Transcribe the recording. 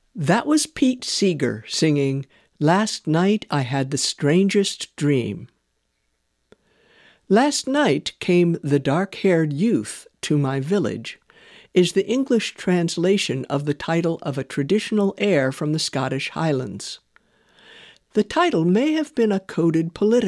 That was Pete Seeger singing, "Last Night I Had the Strangest Dream." "Last night came the dark-haired youth to my village" is the English translation of the title of a traditional air from the Scottish Highlands. The title may have been a coded political